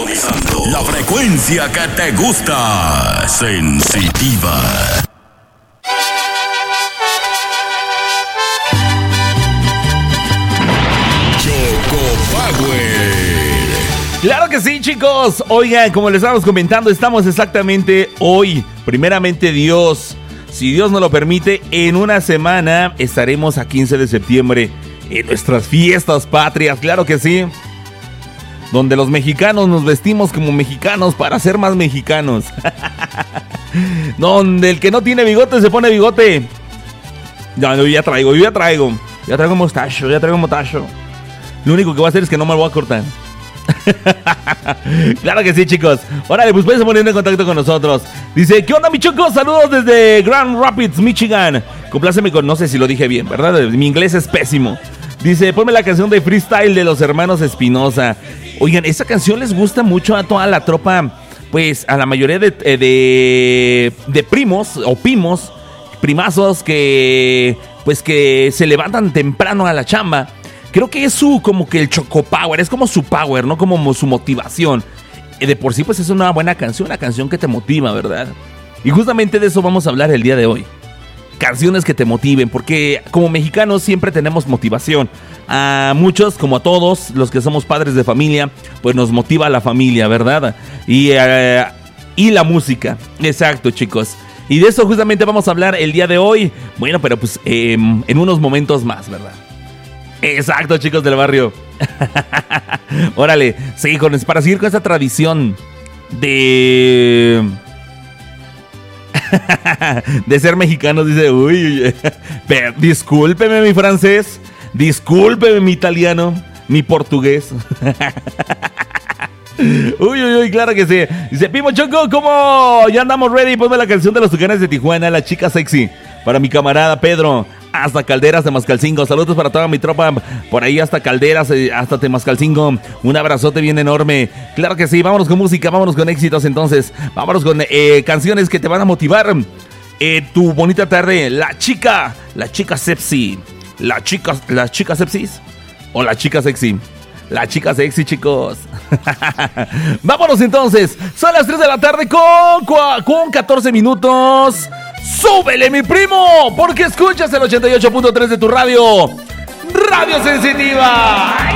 Sintonizando la frecuencia que te gusta. Sensitiva. Claro que sí, chicos. Oigan, como les estábamos comentando, estamos exactamente hoy, primeramente Dios, si Dios nos lo permite, en una semana estaremos a 15 de septiembre en nuestras fiestas patrias, claro que sí, donde los mexicanos nos vestimos como mexicanos para ser más mexicanos. Donde el que no tiene bigote se pone bigote. Ya traigo mostacho, Lo único que voy a hacer es que no me lo voy a cortar. Claro que sí, chicos. Órale, pues puedes poner en contacto con nosotros. Dice, ¿qué onda, mi choco? Saludos desde Grand Rapids, Michigan. Compláceme con, no sé si lo dije bien, ¿verdad? Mi inglés es pésimo. Dice, ponme la canción de Freestyle de los hermanos Espinosa. Oigan, esa canción les gusta mucho a toda la tropa, pues a la mayoría de primos o primazos que pues que se levantan temprano a la chamba. Creo que es como que el Choco Power, es como su power, ¿no? Como su motivación. De por sí, pues es una buena canción, una canción que te motiva, ¿verdad? Y justamente de eso vamos a hablar el día de hoy. Canciones que te motiven, porque como mexicanos siempre tenemos motivación. A muchos, como a todos, los que somos padres de familia, pues nos motiva la familia, ¿verdad? Y la música, exacto, chicos. Y de eso justamente vamos a hablar el día de hoy. Bueno, pero pues en unos momentos más, ¿verdad? Exacto, chicos del barrio. Órale, sí, para seguir con esta tradición de ser mexicanos, dice, uy, pero discúlpeme mi francés, discúlpeme mi italiano, mi portugués. Uy, claro que sí. Dice, Pimo Choco, ¿cómo? Ya andamos ready. Ponme la canción de los Tucanes de Tijuana, La Chica Sexy, para mi camarada Pedro, hasta Calderas de Mascalcingo. Saludos para toda mi tropa por ahí hasta Calderas, hasta Temascalcingo. Un abrazote bien enorme. Claro que sí, vámonos con música, vámonos con éxitos entonces. Vámonos con canciones que te van a motivar tu bonita tarde. La chica sexy. La chica sepsis o la chica sexy. La chica sexy, chicos. Vámonos entonces. Son las 3 de la tarde con 14 minutos. ¡Súbele, mi primo! Porque escuchas el 88.3 de tu radio. Radio Sensitiva.